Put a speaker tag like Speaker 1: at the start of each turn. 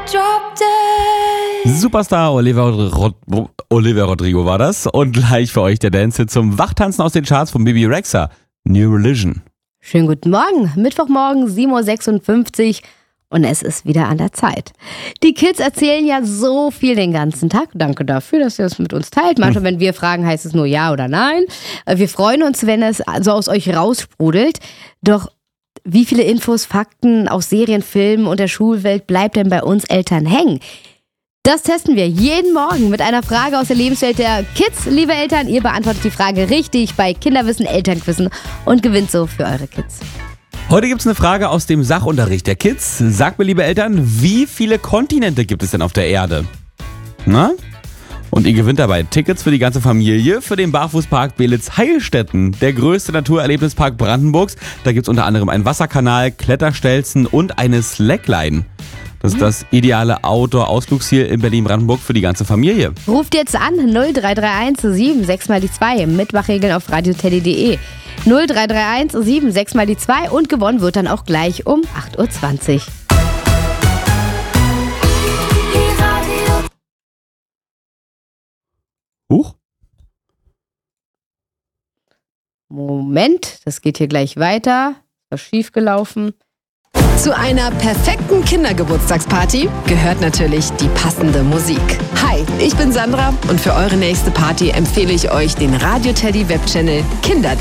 Speaker 1: Superstar Olivia Rodrigo war das. Und gleich für euch der Dance zum Wachtanzen aus den Charts von Bibi Rexha. New Religion.
Speaker 2: Schönen guten Morgen. Mittwochmorgen, 7.56 Uhr. Und es ist wieder an der Zeit. Die Kids erzählen ja so viel den ganzen Tag. Danke dafür, dass ihr es mit uns teilt. Manchmal, wenn wir fragen, heißt es nur ja oder nein. Wir freuen uns, wenn es so aus euch raussprudelt. Doch wie viele Infos, Fakten aus Serien, Filmen und der Schulwelt bleibt denn bei uns Eltern hängen? Das testen wir jeden Morgen mit einer Frage aus der Lebenswelt der Kids. Liebe Eltern, ihr beantwortet die Frage richtig bei Kinderwissen Elternquissen und gewinnt so für eure Kids.
Speaker 1: Heute gibt es eine Frage aus dem Sachunterricht der Kids. Sagt mir, liebe Eltern, wie viele Kontinente gibt es denn auf der Erde? Na? Und ihr gewinnt dabei Tickets für die ganze Familie für den Barfußpark Belitz-Heilstätten, der größte Naturerlebnispark Brandenburgs. Da gibt es unter anderem einen Wasserkanal, Kletterstelzen und eine Slackline. Das ist das ideale Outdoor-Ausflugsziel in Berlin-Brandenburg für die ganze Familie.
Speaker 2: Ruft jetzt an 0331 76 mal die 2. Mitmachregeln auf radioteddy.de. 0331 76 mal die 2 und gewonnen wird dann auch gleich um 8.20 Uhr.
Speaker 1: Huch.
Speaker 2: Moment, das geht hier gleich weiter. Was schief gelaufen?
Speaker 3: Zu einer perfekten Kindergeburtstagsparty gehört natürlich die passende Musik. Hi, ich bin Sandra und für eure nächste Party empfehle ich euch den Radio Teddy Webchannel Kinder